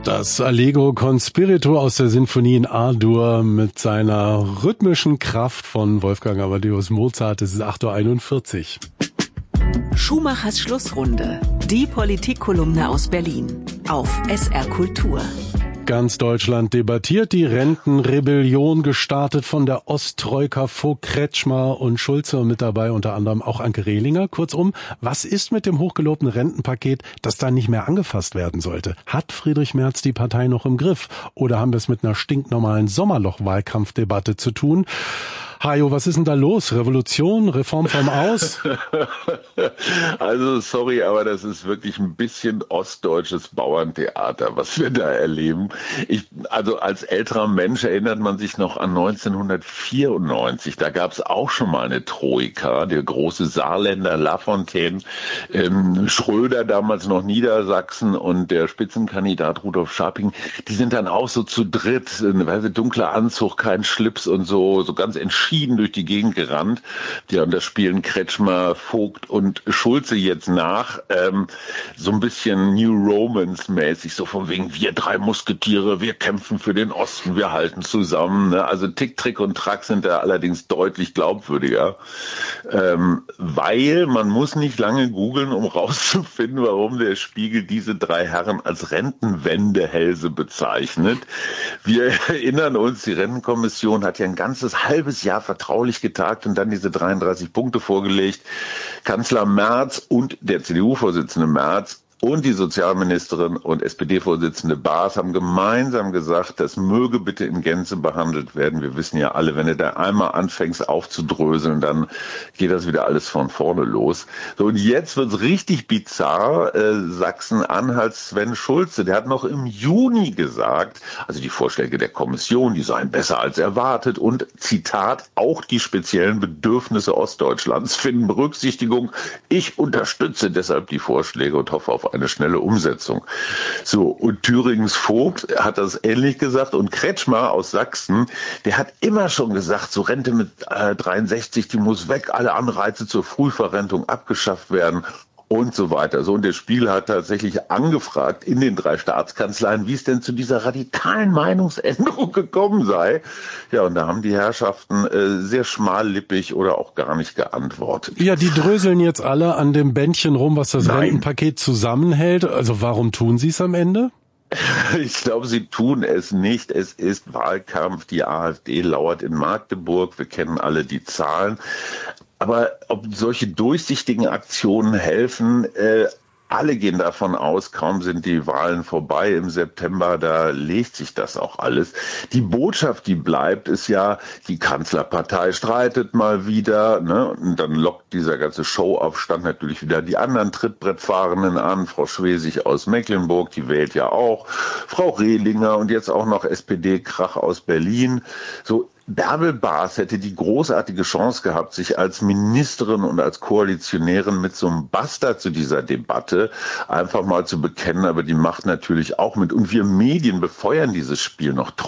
Das Allegro con Spirito aus der Sinfonie in A-Dur mit seiner rhythmischen Kraft von Wolfgang Amadeus Mozart. Es ist 8:41 Uhr. Schumachers Schlussrunde. Die Politikkolumne aus Berlin. Auf SR Kultur. Ganz Deutschland debattiert die Rentenrebellion, gestartet von der Osttroika Vogt, Kretschmer und Schulze und mit dabei unter anderem auch Anke Rehlinger. Kurzum, was ist mit dem hochgelobten Rentenpaket, das da nicht mehr angefasst werden sollte? Hat Friedrich Merz die Partei noch im Griff? Oder haben wir es mit einer stinknormalen Sommerloch-Wahlkampfdebatte zu tun? Hajo, was ist denn da los? Revolution? Reform vom Aus? Also sorry, aber das ist wirklich ein bisschen ostdeutsches Bauerntheater, was wir da erleben. Also als älterer Mensch erinnert man sich noch an 1994. Da gab es auch schon mal eine Troika, der große Saarländer Lafontaine, Schröder, damals noch Niedersachsen, und der Spitzenkandidat Rudolf Scharping. Die sind dann auch so zu dritt, weil dunkler Anzug, kein Schlips und so ganz entschieden durch die Gegend gerannt. Ja, und das spielen Kretschmer, Vogt und Schulze jetzt nach. So ein bisschen New Romance-mäßig, so von wegen, wir drei Musketiere, wir kämpfen für den Osten, wir halten zusammen. Ne? Also Tick, Trick und Track sind da allerdings deutlich glaubwürdiger. Weil man muss nicht lange googeln, um rauszufinden, warum der Spiegel diese drei Herren als Rentenwendehälse bezeichnet. Wir erinnern uns, die Rentenkommission hat ja ein ganzes halbes Jahr vertraulich getagt und dann diese 33 Punkte vorgelegt. Kanzler Merz und der CDU-Vorsitzende Merz und die Sozialministerin und SPD-Vorsitzende Baas haben gemeinsam gesagt, das möge bitte in Gänze behandelt werden. Wir wissen ja alle, wenn du da einmal anfängst aufzudröseln, dann geht das wieder alles von vorne los. So, und jetzt wird's richtig bizarr. Sachsen-Anhalt Sven Schulze, der hat noch im Juni gesagt, also die Vorschläge der Kommission, die seien besser als erwartet und, Zitat, auch die speziellen Bedürfnisse Ostdeutschlands finden Berücksichtigung. Ich unterstütze deshalb die Vorschläge und hoffe auf eine schnelle Umsetzung. So, und Thüringens Vogt hat das ähnlich gesagt, und Kretschmer aus Sachsen, der hat immer schon gesagt, so Rente mit 63, die muss weg, alle Anreize zur Frühverrentung abgeschafft werden und so weiter. So, und der Spiegel hat tatsächlich angefragt in den drei Staatskanzleien, wie es denn zu dieser radikalen Meinungsänderung gekommen sei. Ja, und da haben die Herrschaften sehr schmallippig oder auch gar nicht geantwortet. Ja, die dröseln jetzt alle an dem Bändchen rum, was das Rentenpaket zusammenhält. Also warum tun sie es am Ende? Ich glaube, sie tun es nicht. Es ist Wahlkampf. Die AfD lauert in Magdeburg. Wir kennen alle die Zahlen. Aber ob solche durchsichtigen Aktionen helfen, alle gehen davon aus, kaum sind die Wahlen vorbei im September, da legt sich das auch alles. Die Botschaft, die bleibt, ist ja, die Kanzlerpartei streitet mal wieder, ne? Und dann lockt dieser ganze Showaufstand natürlich wieder die anderen Trittbrettfahrenden an. Frau Schwesig aus Mecklenburg, die wählt ja auch. Frau Rehlinger und jetzt auch noch SPD-Krach aus Berlin. So, Bärbel Baas hätte die großartige Chance gehabt, sich als Ministerin und als Koalitionärin mit so einem Bastard zu dieser Debatte einfach mal zu bekennen, aber die macht natürlich auch mit. Und wir Medien befeuern dieses Spiel noch